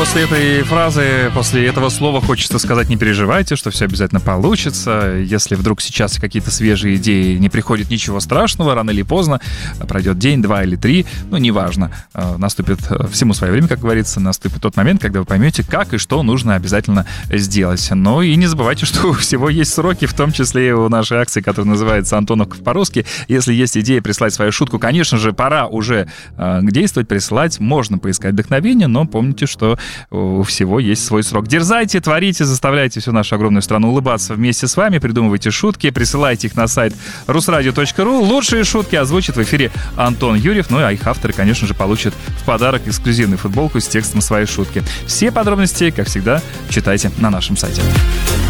после этой фразы, после этого слова хочется сказать: не переживайте, что все обязательно получится. Если вдруг сейчас какие-то свежие идеи не приходит, ничего страшного, рано или поздно пройдет день, 2 или 3, неважно, наступит всему свое время, как говорится, наступит тот момент, когда вы поймете, как и что нужно обязательно сделать. Ну и не забывайте, что у всего есть сроки, в том числе и у нашей акции, которая называется «Антоновка по-русски». Если есть идея прислать свою шутку, конечно же, пора уже действовать, присылать. Можно поискать вдохновение, но помните, что у всего есть свой срок. Дерзайте, творите, заставляйте всю нашу огромную страну улыбаться вместе с вами, придумывайте шутки, присылайте их на сайт rusradio.ru. Лучшие шутки озвучит в эфире Антон Юрьев, а их авторы, конечно же, получат в подарок эксклюзивную футболку с текстом своей шутки. Все подробности, как всегда, читайте на нашем сайте.